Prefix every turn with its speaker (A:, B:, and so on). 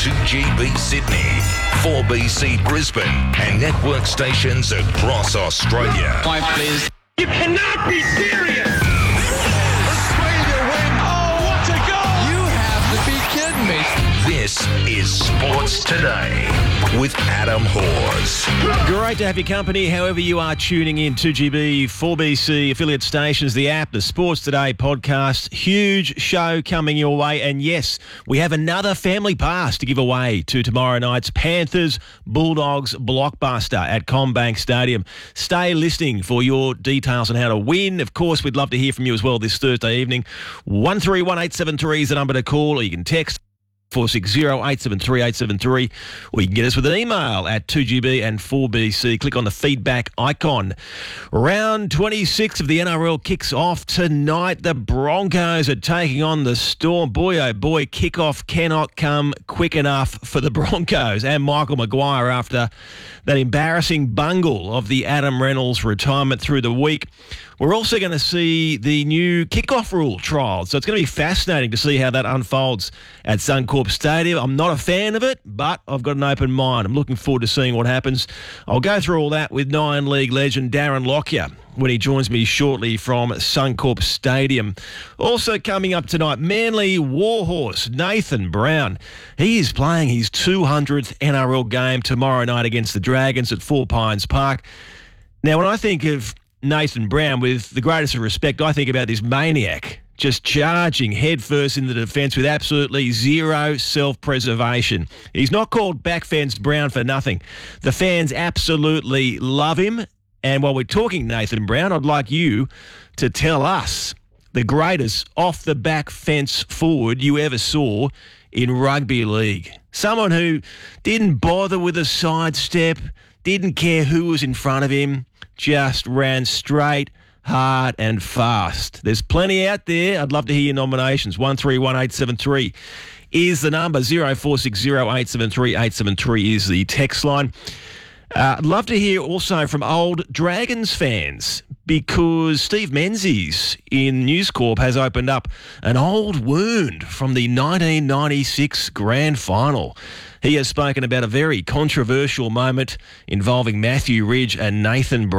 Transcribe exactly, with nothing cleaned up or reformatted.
A: two G B Sydney, four B C Brisbane, and network stations across Australia.
B: Five, please.
C: You cannot be serious!
A: Australia win!
B: Oh, what a goal! You have to be kidding me.
A: This is Sports Today with Adam Hawes.
D: Great to have your company, however you are tuning in. two G B, four B C, affiliate stations, the app, the Sports Today podcast. Huge show coming your way. And yes, we have another family pass to give away to tomorrow night's Panthers Bulldogs blockbuster at CommBank Stadium. Stay listening for your details on how to win. Of course, we'd love to hear from you as well this Thursday evening. one three one eight seven three is the number to call, or you can text four six zero eight seven three eight seven three, or you can get us with an email at two G B and four B C. Click on the feedback icon. Round twenty-six of the N R L kicks off tonight. The Broncos are taking on the Storm. Boy, oh boy, kickoff cannot come quick enough for the Broncos and Michael Maguire after that embarrassing bungle of the Adam Reynolds retirement through the week. We're also going to see the new kickoff rule trialled, so it's going to be fascinating to see how that unfolds at Suncorp Stadium. I'm not a fan of it, but I've got an open mind. I'm looking forward to seeing what happens. I'll go through all that with Nine League legend Darren Lockyer when he joins me shortly from Suncorp Stadium. Also coming up tonight, Manly Warhorse Nathan Brown. He is playing his two hundredth N R L game tomorrow night against the Dragons at Four Pines Park. Now, when I think of Nathan Brown, with the greatest of respect, I think about this maniac just charging headfirst in the defence with absolutely zero self-preservation. He's not called backfence Brown for nothing. The fans absolutely love him. And while we're talking Nathan Brown, I'd like you to tell us the greatest off-the-back fence forward you ever saw in rugby league. Someone who didn't bother with a sidestep, didn't care who was in front of him, just ran straight, hard and fast. There's plenty out there. I'd love to hear your nominations. one three one eight seven three is the number. zero four six zero eight seven three eight seven three is the text line. Uh, I'd love to hear also from old Dragons fans, because Steve Menzies in News Corp has opened up an old wound from the nineteen ninety-six Grand Final. He has spoken about a very controversial moment involving Matthew Ridge and Nathan Brown.